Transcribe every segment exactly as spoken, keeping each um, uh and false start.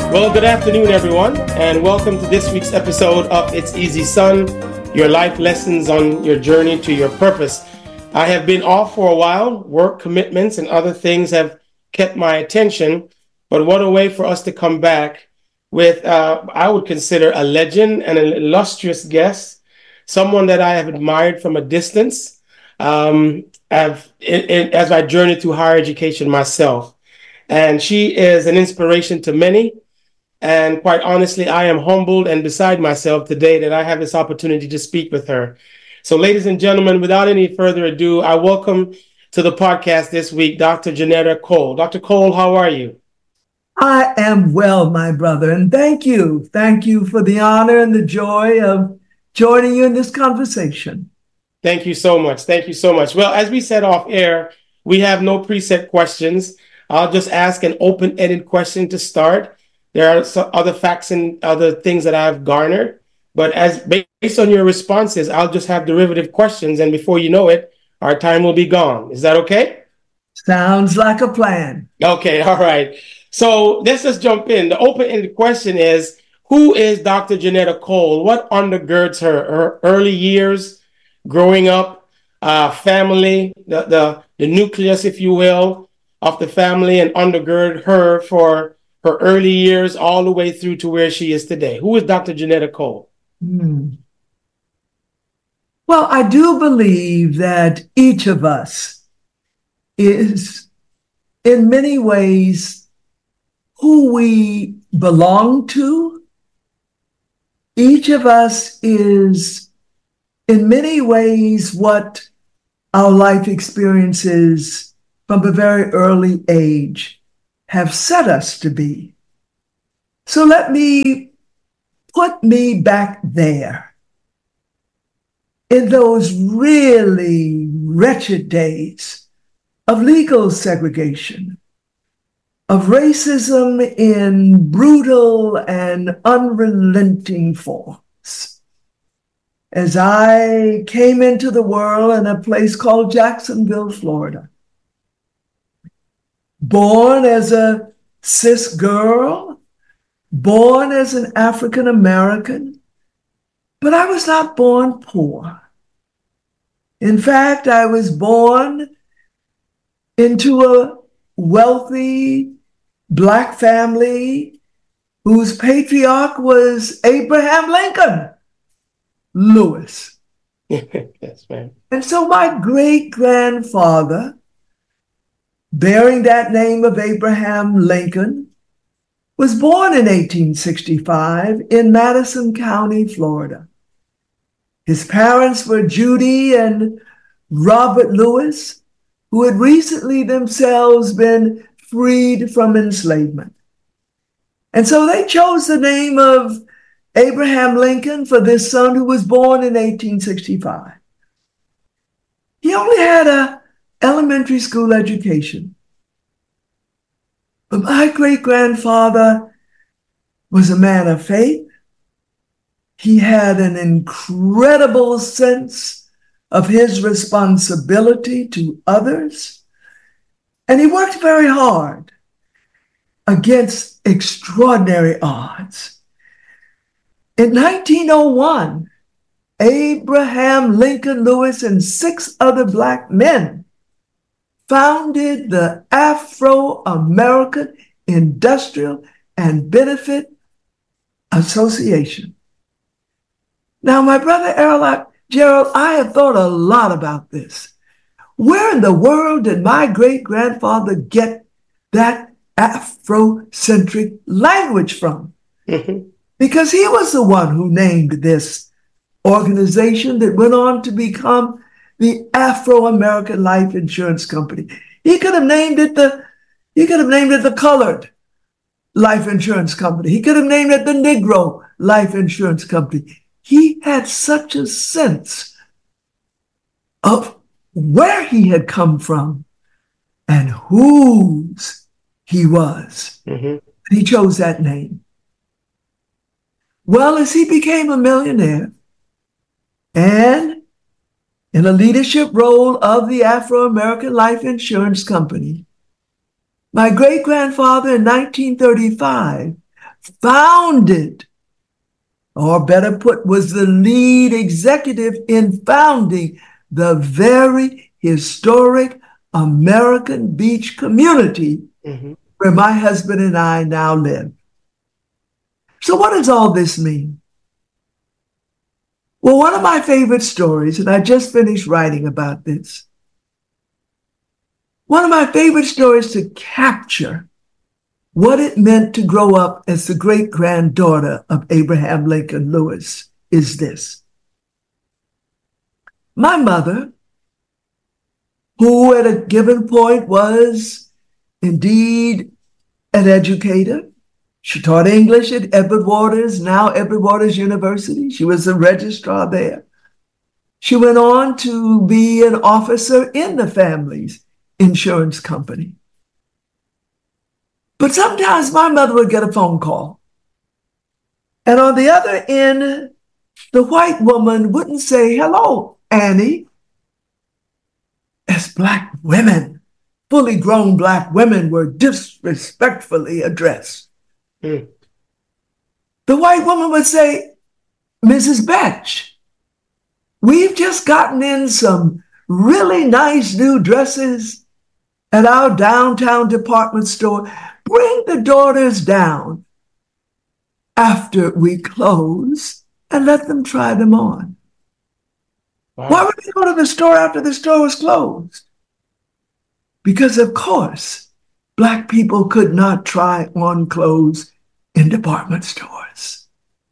Well, good afternoon, everyone, and welcome to this week's episode of It's Easy Son, your life lessons on your journey to your purpose. I have been off for a while. Work commitments and other things have kept my attention, but what a way for us to come back with, uh, I would consider a legend and an illustrious guest, someone that I have admired from a distance um, I've, in, in, as I journey through higher education myself. And she is an inspiration to many. And quite honestly, I am humbled and beside myself today that I have this opportunity to speak with her. So ladies and gentlemen, without any further ado, I welcome to the podcast this week, Doctor Janetta Cole. Doctor Cole, how are you? I am well, my brother, and thank you. Thank you for the honor and the joy of joining you in this conversation. Thank you so much. Thank you so much. Well, as we said off air, we have no preset questions. I'll just ask an open-ended question to start. There are some other facts and other things that I've garnered, but as based on your responses, I'll just have derivative questions, and before you know it, our time will be gone. Is that okay? Sounds like a plan. Okay, all right. So let's just jump in. The open-ended question is, who is Doctor Janetta Cole? What undergirds her, her early years, growing up, uh, family, the, the, the nucleus, if you will, of the family, and undergird her for her early years all the way through to where she is today? Who is Doctor Janetta Cole? Hmm. Well, I do believe that each of us is, in many ways, who we belong to. Each of us is, in many ways, what our life experiences from a very early age have set us to be. So let me put me back there in those really wretched days of legal segregation, of racism in brutal and unrelenting forms. As I came into the world in a place called Jacksonville, Florida, born as a cis girl, born as an African American, but I was not born poor. In fact, I was born into a wealthy Black family whose patriarch was Abraham Lincoln Lewis. Yes, ma'am. And so my great-grandfather, bearing that name of Abraham Lincoln, was born in eighteen sixty-five in Madison County, Florida. His parents were Judy and Robert Lewis, who had recently themselves been freed from enslavement. And so they chose the name of Abraham Lincoln for this son who was born in eighteen sixty-five. He only had a elementary school education. But my great-grandfather was a man of faith. He had an incredible sense of his responsibility to others. And he worked very hard against extraordinary odds. In nineteen oh one, Abraham Lincoln Lewis and six other Black men founded the Afro-American Industrial and Benefit Association. Now, my brother Errol, Gerald, I have thought a lot about this. Where in the world did my great-grandfather get that Afrocentric language from? Mm-hmm. Because he was the one who named this organization that went on to become the Afro-American Life Insurance Company. He could have named it the, he could have named it the Colored Life Insurance Company. He could have named it the Negro Life Insurance Company. He had such a sense of where he had come from and whose he was. Mm-hmm. He chose that name. Well, as he became a millionaire and in a leadership role of the Afro-American Life Insurance Company, my great-grandfather in nineteen thirty-five founded, or better put, was the lead executive in founding the very historic American Beach community mm-hmm. where my husband and I now live. So what does all this mean? Well, one of my favorite stories, and I just finished writing about this, one of my favorite stories to capture what it meant to grow up as the great-granddaughter of Abraham Lincoln Lewis is this. My mother, who at a given point was indeed an educator, she taught English at Edward Waters, now Edward Waters University. She was a registrar there. She went on to be an officer in the family's insurance company. But sometimes my mother would get a phone call. And on the other end, the white woman wouldn't say, "Hello, Annie," as Black women, fully grown Black women, were disrespectfully addressed. Mm. The white woman would say, "Missus Betch, we've just gotten in some really nice new dresses at our downtown department store. Bring the daughters down after we close and let them try them on." Wow. Why would they go to the store after the store was closed? Because, of course, Black people could not try on clothes in department stores.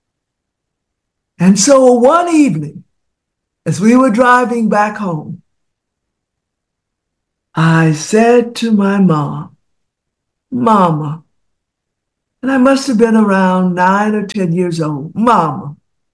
And so one evening, as we were driving back home, I said to my mom, "Mama," and I must have been around nine or ten years old, "Mama,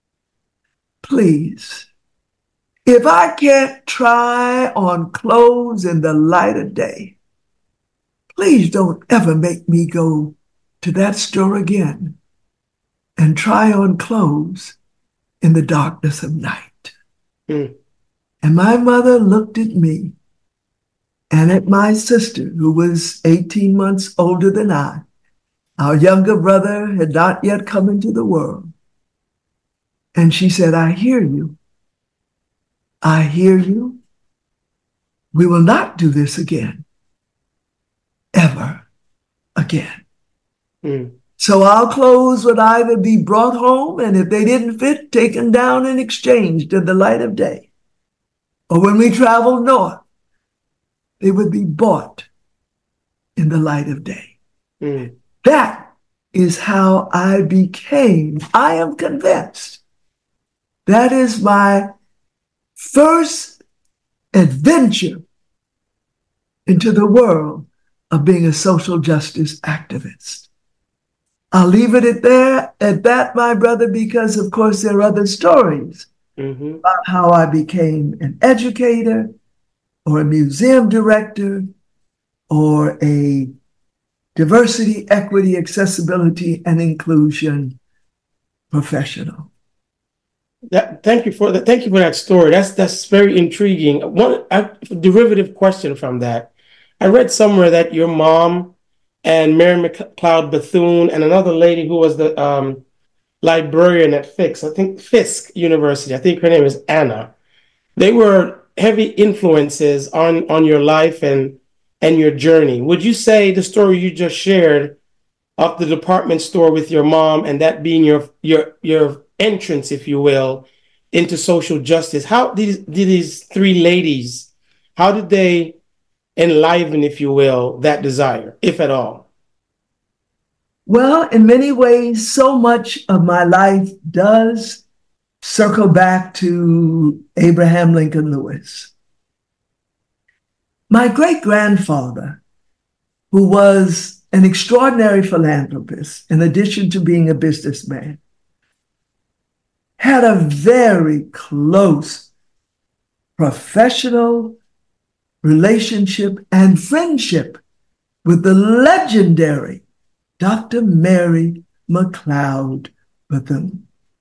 please, if I can't try on clothes in the light of day, please don't ever make me go to that store again and try on clothes in the darkness of night." Mm. And my mother looked at me and at my sister, who was eighteen months older than I. Our younger brother had not yet come into the world. And she said, "I hear you. I hear you. We will not do this again. Ever again." Mm. So our clothes would either be brought home, and if they didn't fit, taken down and exchanged in the light of day. Or when we traveled north, they would be bought in the light of day. Mm. That is how I became, I am convinced, that is my first adventure into the world of being a social justice activist. I'll leave it at there, at that, my brother, because of course there are other stories mm-hmm. about how I became an educator, or a museum director, or a diversity, equity, accessibility, and inclusion professional. That, thank you for that. Thank you for that story. That's that's very intriguing. One a derivative question from that. I read somewhere that your mom and Mary McLeod Bethune and another lady who was the um, librarian at Fisk, I think Fisk University, I think her name is Anna, they were heavy influences on, on your life and, and your journey. Would you say the story you just shared of the department store with your mom and that being your your your entrance, if you will, into social justice, how did, did these three ladies, how did they enliven, if you will, that desire, if at all? Well, in many ways, so much of my life does circle back to Abraham Lincoln Lewis. My great-grandfather, who was an extraordinary philanthropist, in addition to being a businessman, had a very close professional relationship and friendship with the legendary Doctor Mary McLeod Bethune.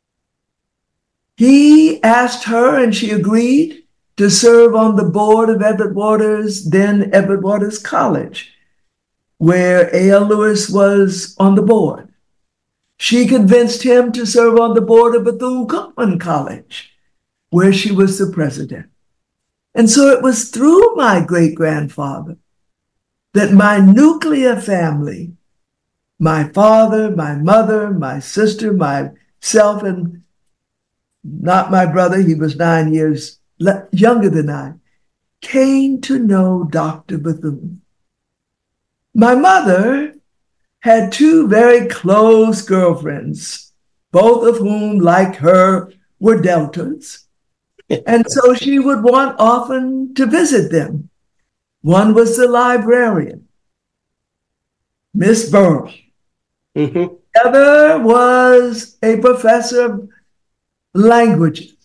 He asked her, and she agreed, to serve on the board of Edward Waters, then Edward Waters College, where A L Lewis was on the board. She convinced him to serve on the board of Bethune-Cookman College, where she was the president. And so it was through my great-grandfather that my nuclear family, my father, my mother, my sister, myself, and not my brother, he was nine years younger than I, came to know Doctor Bethune. My mother had two very close girlfriends, both of whom, like her, were Deltas. And so she would want often to visit them. One was the librarian, Miss Burl. Mm-hmm. The other was a professor of languages,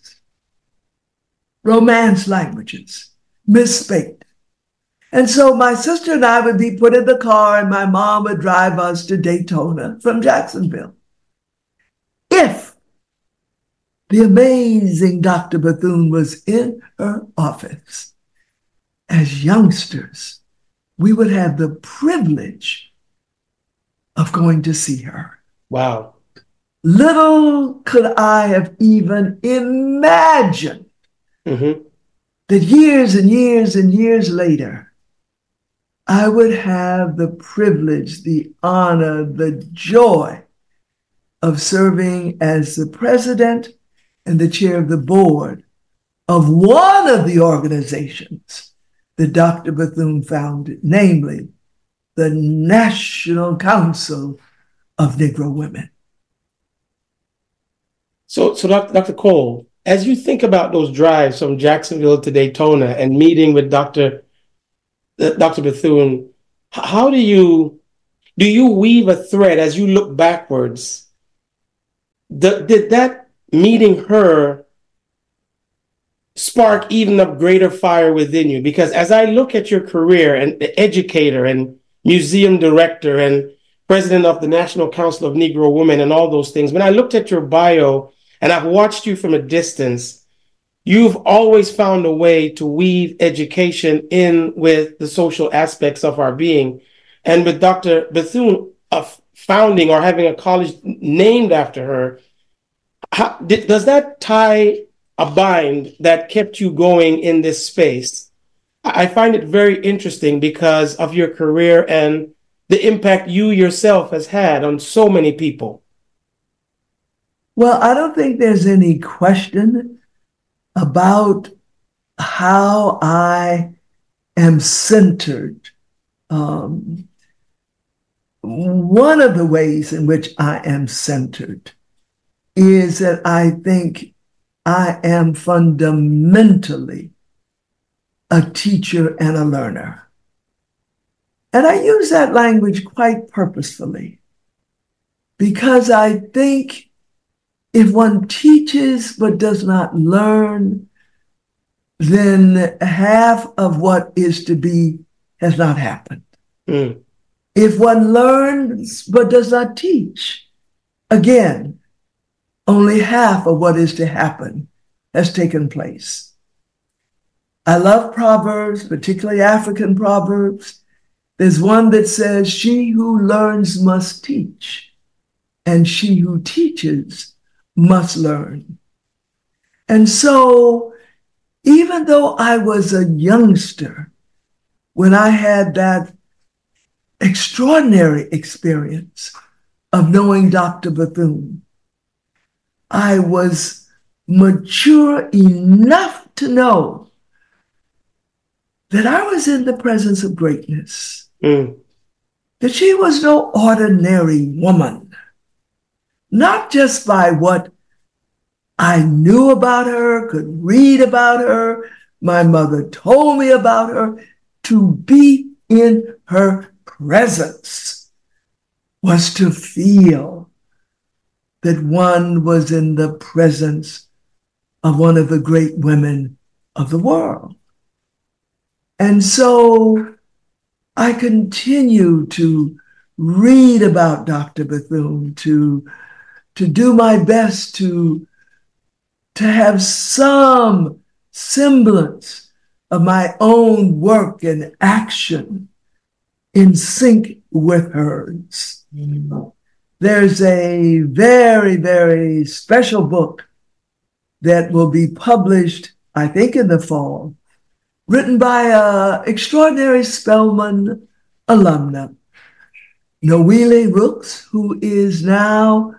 Romance languages, Miss Spate. And so my sister and I would be put in the car and my mom would drive us to Daytona from Jacksonville. If the amazing Doctor Bethune was in her office, as youngsters, we would have the privilege of going to see her. Wow. Little could I have even imagined Mm-hmm. that years and years and years later, I would have the privilege, the honor, the joy of serving as the president and the chair of the board of one of the organizations that Doctor Bethune founded, namely the National Council of Negro Women. So, so Doctor Cole, as you think about those drives from Jacksonville to Daytona and meeting with Doctor Doctor Bethune, how do you do you weave a thread as you look backwards? The, did that meeting her spark even a greater fire within you? Because as I look at your career and the educator and museum director and president of the National Council of Negro Women and all those things, when I looked at your bio and I've watched you from a distance, you've always found a way to weave education in with the social aspects of our being. And with Doctor Bethune uh, founding or having a college named after her, how, did, does that tie a bind that kept you going in this space? I find it very interesting because of your career and the impact you yourself has had on so many people. Well, I don't think there's any question about how I am centered. Um, one of the ways in which I am centered is that I think I am fundamentally a teacher and a learner. And I use that language quite purposefully because I think if one teaches but does not learn, then half of what is to be has not happened. Mm. If one learns but does not teach, again, only half of what is to happen has taken place. I love Proverbs, particularly African Proverbs. There's one that says, "She who learns must teach, and she who teaches must learn." And so, even though I was a youngster when I had that extraordinary experience of knowing Doctor Bethune, I was mature enough to know that I was in the presence of greatness, Mm. that she was no ordinary woman, not just by what I knew about her, could read about her, my mother told me about her. To be in her presence was to feel that one was in the presence of one of the great women of the world. And so I continue to read about Doctor Bethune, to, to do my best to, to have some semblance of my own work and action in sync with hers. there's a very, very special book that will be published, I think, in the fall, written by an extraordinary Spelman alumna, Noelle Rooks, who is now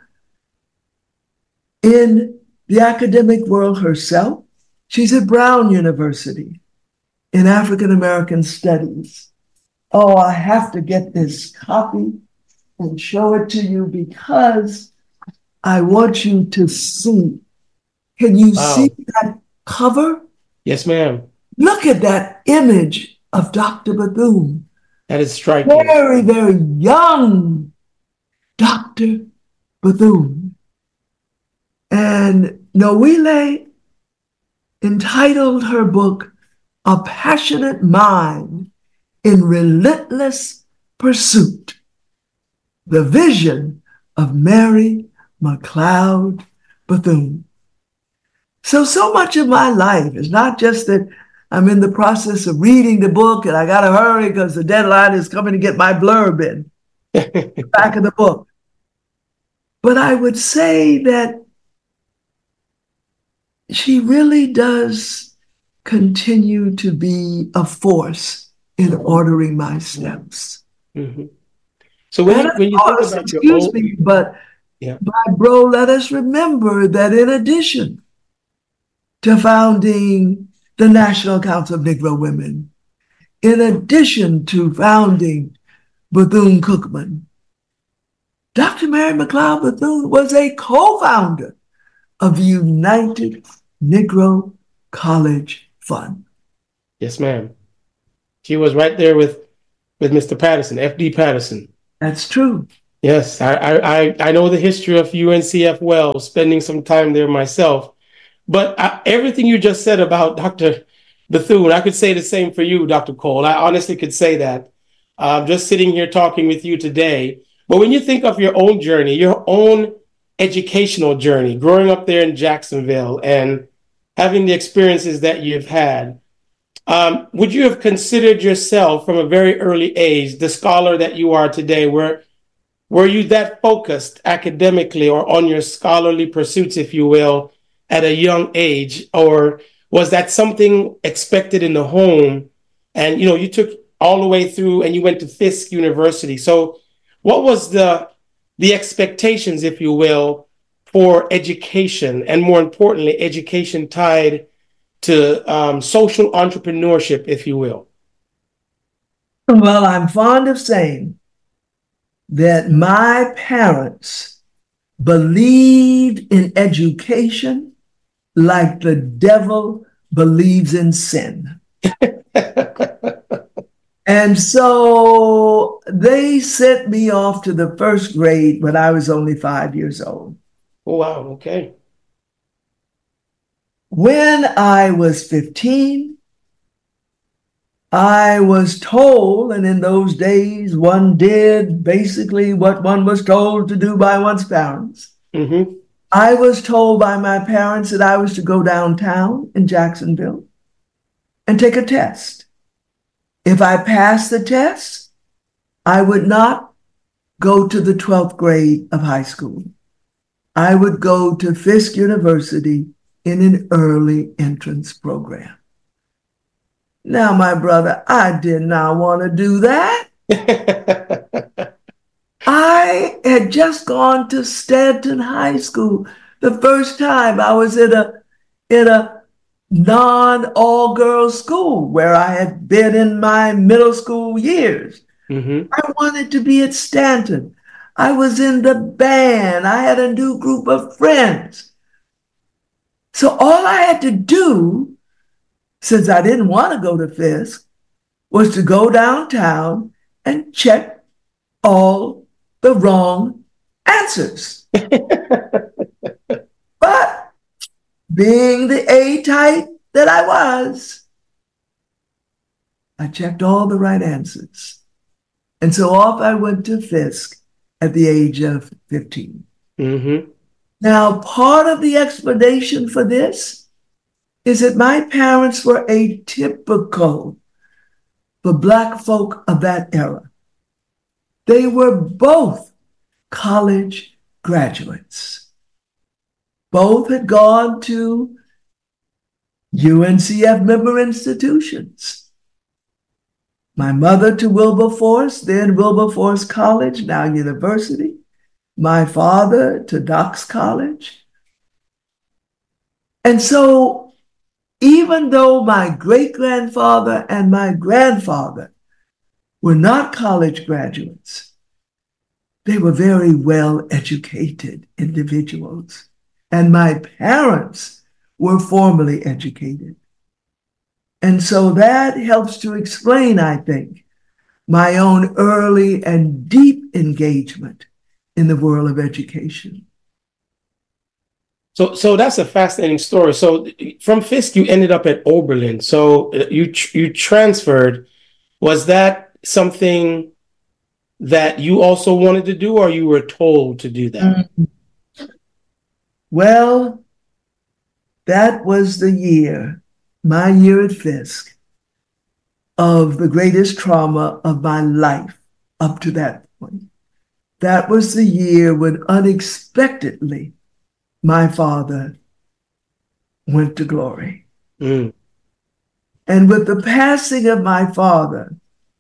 in the academic world herself. She's at Brown University in African American Studies. Oh, I have to get this copy and show it to you because I want you to see. Can you Wow. see that cover? Yes, ma'am. Look at that image of Doctor Bethune. That is striking. Very, very young Doctor Bethune. And Noelle entitled her book, A Passionate Mind in Relentless Pursuit, the vision of Mary McLeod Bethune. So, so much of my life is not just that I'm in the process of reading the book and I got to hurry because the deadline is coming to get my blurb in the back of the book. But I would say that she really does continue to be a force in ordering my steps. Mm-hmm. So when, you, when you course, think about excuse your own, me, but yeah. my bro, let us remember that in addition to founding the National Council of Negro Women, in addition to founding Bethune-Cookman, Doctor Mary McLeod Bethune was a co-founder of the United Negro College Fund. Yes, ma'am. She was right there with, with Mister Patterson, F D Patterson. That's true. Yes, I, I, I know the history of U N C F well, spending some time there myself. But I, everything you just said about Doctor Bethune, I could say the same for you, Doctor Cole. I honestly could say that. I'm uh, just sitting here talking with you today. But when you think of your own journey, your own educational journey, growing up there in Jacksonville and having the experiences that you've had, um, would you have considered yourself from a very early age the scholar that you are today? Were, were you that focused academically or on your scholarly pursuits, if you will, at a young age? Or was that something expected in the home? And, you know, you took all the way through and you went to Fisk University. So what was the the expectations, if you will, for education, and more importantly, education tied to um, social entrepreneurship, if you will? Well, I'm fond of saying that my parents believed in education like the devil believes in sin. And so they sent me off to the first grade when I was only five years old. Oh, wow. Okay. When I was fifteen, I was told, and in those days, one did basically what one was told to do by one's parents. Mm-hmm. I was told by my parents that I was to go downtown in Jacksonville and take a test. If I passed the test, I would not go to the twelfth grade of high school. I would go to Fisk University in an early entrance program. Now, my brother, I did not want to do that. I had just gone to Stanton High School the first time. I was in a, in a non-all-girls school where I had been in my middle school years. Mm-hmm. I wanted to be at Stanton. I was in the band. I had a new group of friends. So all I had to do, since I didn't want to go to Fisk, was to go downtown and check all the wrong answers. But being the A-type that I was, I checked all the right answers. And so off I went to Fisk at the age of fifteen. Mm-hmm. Now, part of the explanation for this is that my parents were atypical for Black folk of that era. They were both college graduates. Both had gone to U N C F member institutions. My mother to Wilberforce, then Wilberforce College, now university. My father to Knox College. And so even though my great-grandfather and my grandfather were not college graduates, they were very well-educated individuals. And my parents were formally educated. And so that helps to explain, I think, my own early and deep engagement in the world of education. So, so that's a fascinating story. So from Fisk, you ended up at Oberlin. So you you transferred. Was that something that you also wanted to do, or you were told to do that? Mm-hmm. Well, that was the year, my year at Fisk, of the greatest trauma of my life up to that point. That was the year when unexpectedly my father went to glory. Mm. And with the passing of my father,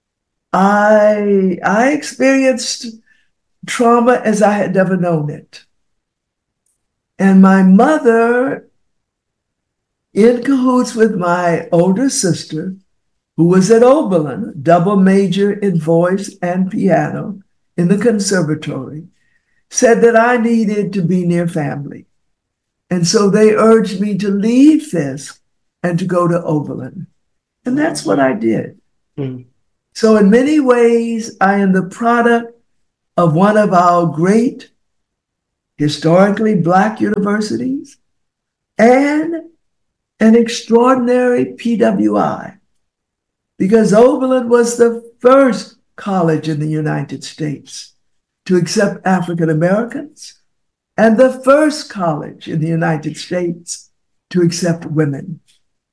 I, I experienced trauma as I had never known it. And my mother, in cahoots with my older sister, who was at Oberlin, double major in voice and piano in the conservatory, said that I needed to be near family. And so they urged me to leave Fisk and to go to Oberlin. And that's what I did. Mm. So in many ways, I am the product of one of our great historically Black universities and an extraordinary P W I, because Oberlin was the first college in the United States to accept African Americans and the first college in the United States to accept women.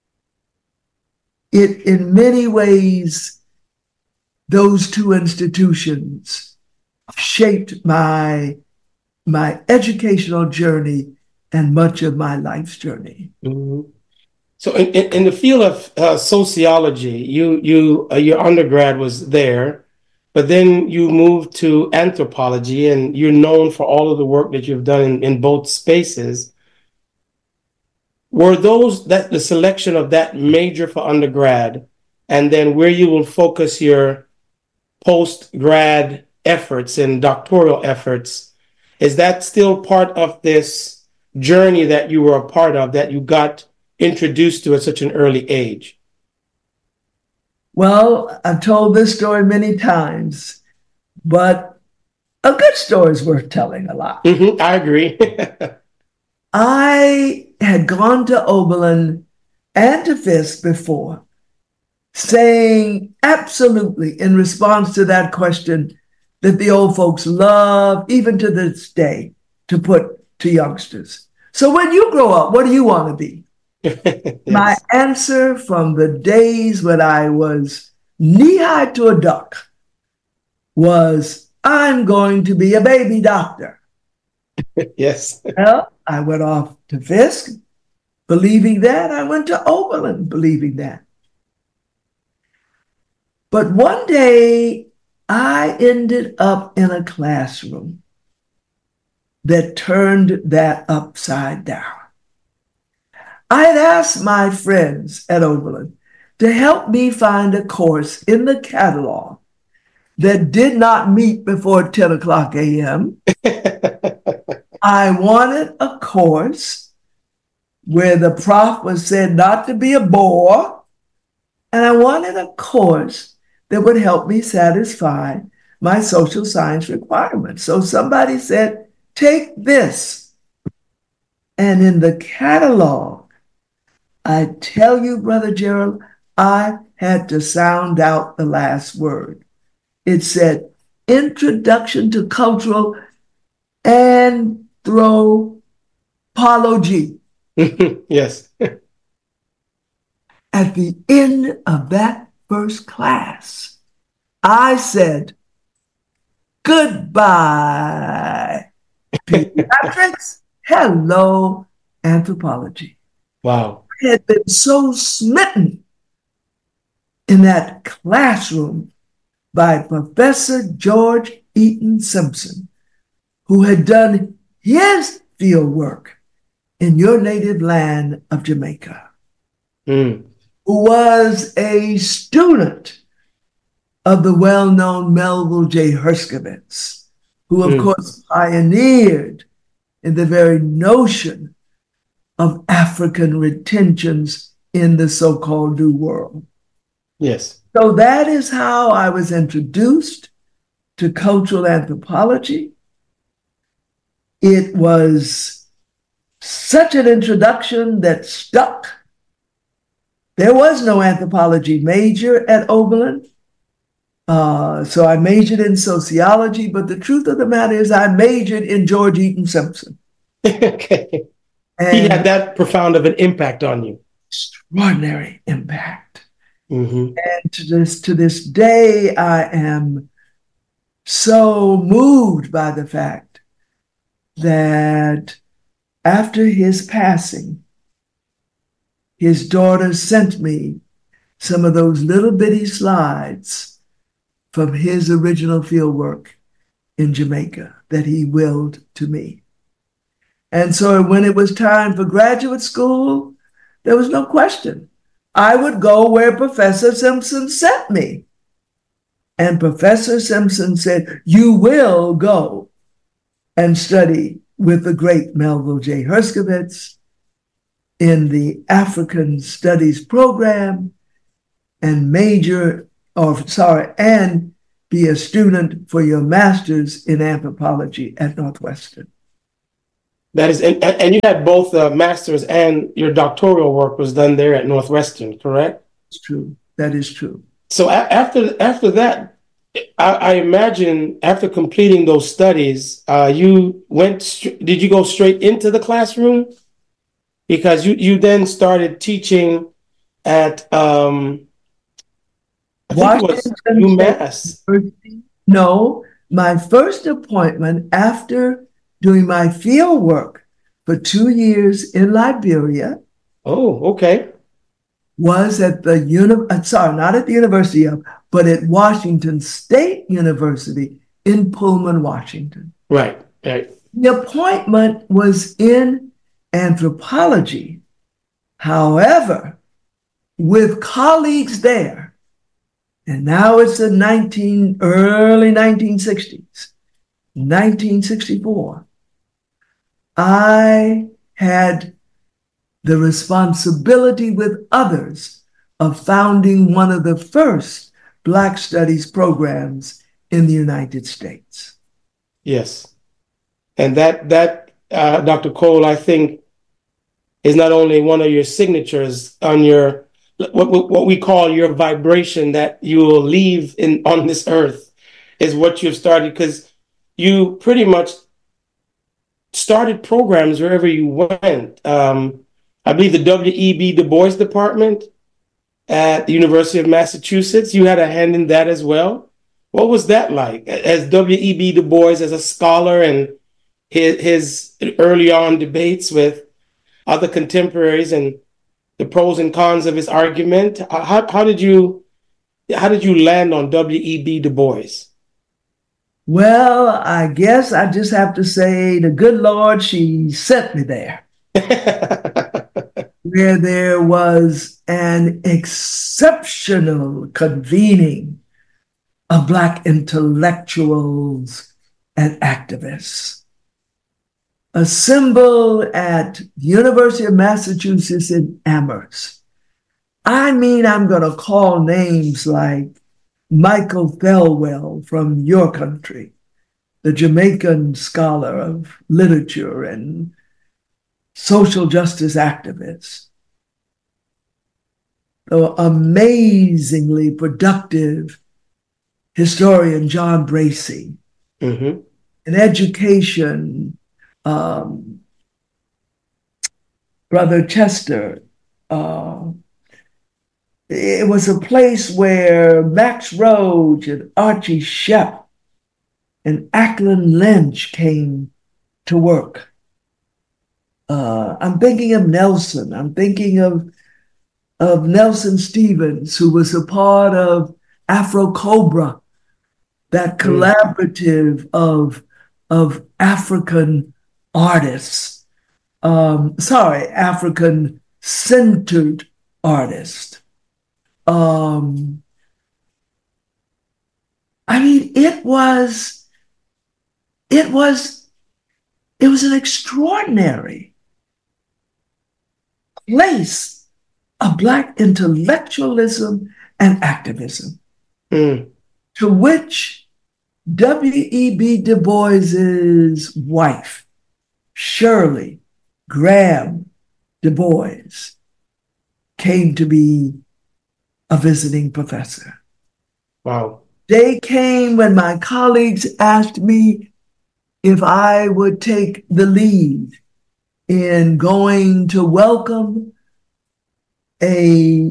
It, in many ways, those two institutions shaped my, my educational journey and much of my life's journey. Mm-hmm. So in, in, in the field of uh, sociology, you, you, uh, your undergrad was there, but then you moved to anthropology, and you're known for all of the work that you've done in, in both spaces. Were those that the selection of that major for undergrad, and then where you will focus your post-grad efforts and doctoral efforts, is that still part of this journey that you were a part of, that you got introduced to at such an early age? Well, I've told this story many times, but a good story is worth telling a lot. Mm-hmm, I agree. I had gone to Oberlin and to Fisk before, saying absolutely in response to that question that the old folks love, even to this day, to put to youngsters. So when you grow up, what do you want to be? Yes. My answer from the days when I was knee-high to a duck was, I'm going to be a baby doctor. Yes. Well, I went off to Fisk believing that. I went to Oberlin believing that. But one day, I ended up in a classroom that turned that upside down. I had asked my friends at Oberlin to help me find a course in the catalog that did not meet before ten o'clock a.m. I wanted a course where the prof was said not to be a bore, and I wanted a course that would help me satisfy my social science requirements. So somebody said, take this. And in the catalog, I tell you, Brother Gerald, I had to sound out the last word. It said, Introduction to Cultural Anthropology. Yes. At the end of that first class, I said, Goodbye, pediatrics. Hello, anthropology. Wow. I had been so smitten in that classroom by Professor George Eaton Simpson, who had done his field work in your native land of Jamaica, Mm. who was a student of the well-known Melville J. Herskovits, who of Mm. course pioneered in the very notion of African retentions in the so-called New World. Yes. So that is how I was introduced to cultural anthropology. It was such an introduction that stuck. There was no anthropology major at Oberlin. Uh, so I majored in sociology, but the truth of the matter is I majored in George Eaton Simpson. Okay. And he had that profound of an impact on you. Extraordinary impact. Mm-hmm. And to this, to this day, I am so moved by the fact that after his passing, his daughter sent me some of those little bitty slides from his original fieldwork in Jamaica that he willed to me. And so when it was time for graduate school, there was no question. I would go where Professor Simpson sent me. And Professor Simpson said, you will go and study with the great Melville J. Herskovits in the African Studies program and major, or sorry, and be a student for your master's in anthropology at Northwestern. That is, and, and you had both a master's and your doctoral work was done there at Northwestern, correct? It's true. That is true. So a- after after that, I, I imagine after completing those studies, uh, you went. St- did you go straight into the classroom? Because you you then started teaching at um, I think it was UMass. No, my first appointment after doing my field work for two years in Liberia. Oh, okay. Was at the uni- sorry, not at the University of, but at Washington State University in Pullman, Washington. Right, right. The appointment was in anthropology. However, with colleagues there, and now it's the nineteen early nineteen sixties, nineteen sixty-four, I had the responsibility with others of founding one of the first Black Studies programs in the United States. Yes. And that, that uh, Doctor Cole, I think, is not only one of your signatures on your, what, what we call your vibration that you will leave in on this earth, is what you've started, because you pretty much started programs wherever you went. Um, I believe the W E B Du Bois Department at the University of Massachusetts, you had a hand in that as well. What was that like as W E B Du Bois, as a scholar, and his, his early on debates with other contemporaries and the pros and cons of his argument? How, how did you how did you land on W E B Du Bois? Well, I guess I just have to say the good Lord, she sent me there. Where there was an exceptional convening of Black intellectuals and activists. Assembled at the University of Massachusetts in Amherst. I mean, I'm going to call names like Michael Thelwell from your country, the Jamaican scholar of literature and social justice activist. The amazingly productive historian John Bracey. Mm-hmm. In education, um, Brother Chester. Uh, it was a place where Max Roach and Archie Shepp and Ackland Lynch came to work. Uh, I'm thinking of Nelson. I'm thinking of, of Nelson Stevens, who was a part of Afro Cobra, that collaborative of, of African artists, um, sorry, African-centered artists. Um, I mean, it was, it was, it was an extraordinary place of Black intellectualism and activism, mm. to which W E B Du Bois's wife, Shirley Graham Du Bois, came to be a visiting professor. Wow. They came when my colleagues asked me if I would take the lead in going to welcome a,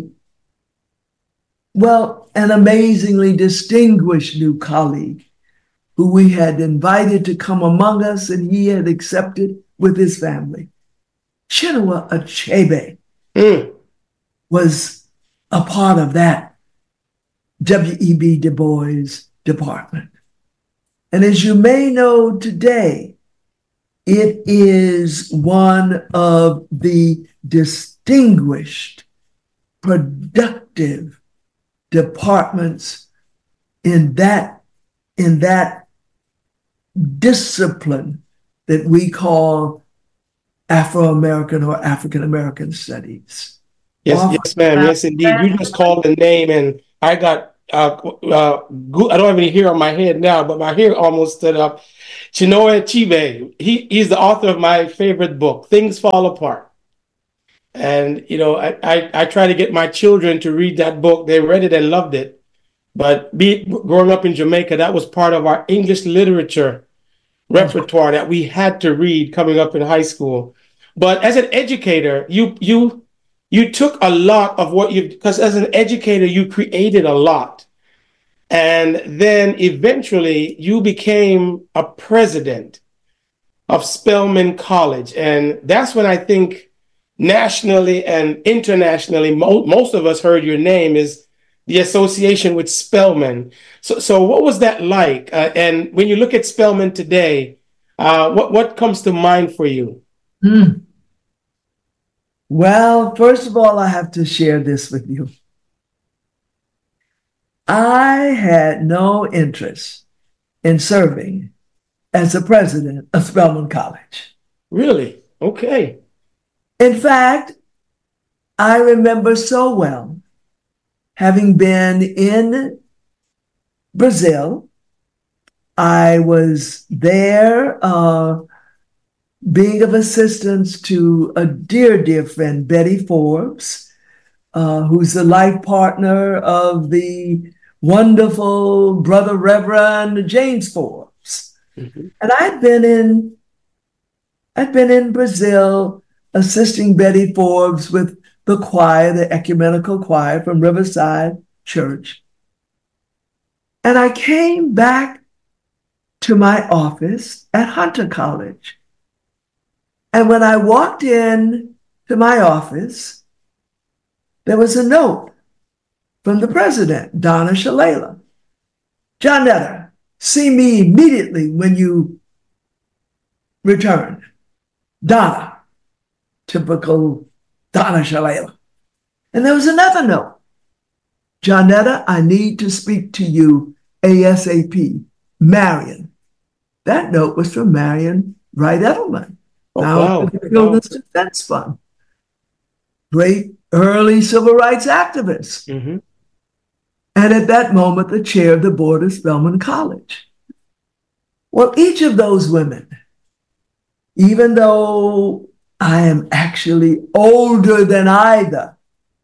well, an amazingly distinguished new colleague who we had invited to come among us, and he had accepted with his family. Chinua Achebe mm. was a part of that W E B Du Bois department. And as you may know today, it is one of the distinguished, productive departments in that, in that discipline that we call Afro-American or African-American studies. Yes, Often yes, ma'am. Yes, indeed. You just called the name, and I got, uh, uh, I don't have any hair on my head now, but my hair almost stood up. Chinua Achebe, he, he's the author of my favorite book, Things Fall Apart. And, you know, I, I, I try to get my children to read that book. They read it and loved it. But be, growing up in Jamaica, that was part of our English literature repertoire that we had to read coming up in high school. But as an educator, you you you took a lot of what you, because as an educator, you created a lot. And then eventually you became a president of Spelman College. And that's when I think nationally and internationally, mo- most of us heard your name is the association with Spelman. So, so what was that like? Uh, and when you look at Spelman today, uh, what, what comes to mind for you? Mm. Well, first of all, I have to share this with you. I had no interest in serving as the president of Spelman College. Really? Okay. In fact, I remember so well having been in Brazil. I was there uh, being of assistance to a dear, dear friend, Betty Forbes, uh, who's the life partner of the wonderful Brother Reverend James Forbes. Mm-hmm. And I'd been in, I'd been in Brazil assisting Betty Forbes with the choir, the ecumenical choir from Riverside Church. And I came back to my office at Hunter College. And when I walked in to my office, there was a note from the president, Donna Shalala. Johnetta, see me immediately when you return. Donna, typical Donna Shalala. And there was another note. Johnetta, I need to speak to you ASAP. Marion. That note was from Marion Wright Edelman. Oh, now wow. The Children's wow. Defense Fund. Great early civil rights activist. Mm-hmm. And at that moment, the chair of the board of Spelman College. Well, each of those women, even though I am actually older than either,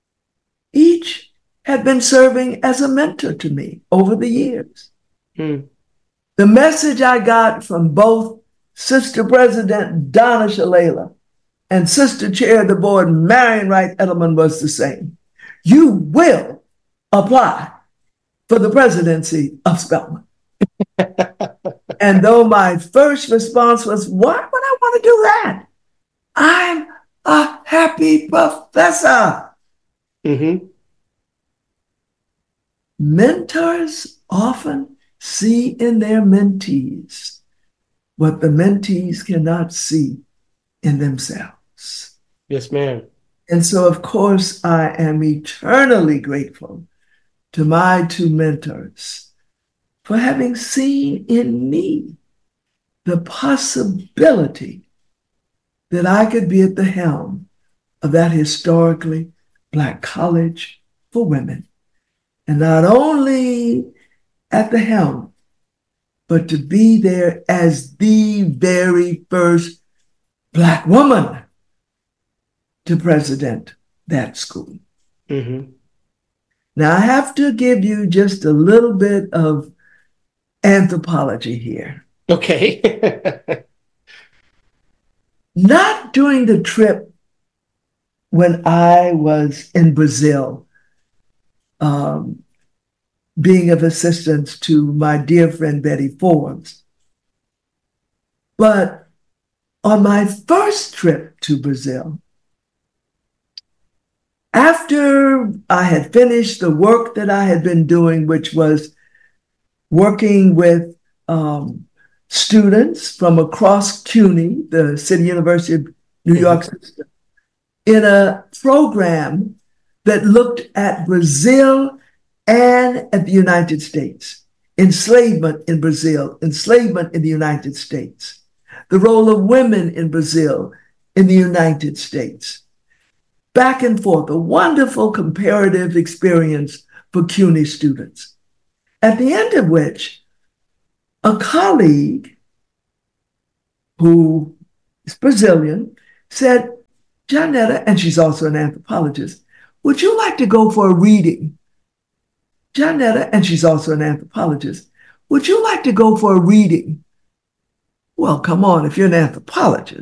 each had been serving as a mentor to me over the years. Mm. The message I got from both Sister President Donna Shalala and Sister Chair of the Board Marion Wright Edelman was the same. You will apply for the presidency of Spelman. And though my first response was, why would I want to do that? I'm a happy professor. Mm-hmm. Mentors often see in their mentees what the mentees cannot see in themselves. Yes, ma'am. And so, of course, I am eternally grateful to my two mentors for having seen in me the possibility that I could be at the helm of that historically Black college for women. And not only at the helm, but to be there as the very first Black woman to president that school. Mm-hmm. Now, I have to give you just a little bit of anthropology here. Okay. Not during the trip when I was in Brazil, um, being of assistance to my dear friend Betty Forbes, but on my first trip to Brazil, after I had finished the work that I had been doing, which was working with um, students from across CUNY, the City University of New York Mm-hmm. system, in a program that looked at Brazil and at the United States, enslavement in Brazil, enslavement in the United States, the role of women in Brazil, in the United States. Back and forth, a wonderful comparative experience for CUNY students. At the end of which, a colleague who is Brazilian said, Janetta, and she's also an anthropologist, would you like to go for a reading? Janetta, and she's also an anthropologist, would you like to go for a reading? Well, come on, if you're an anthropologist,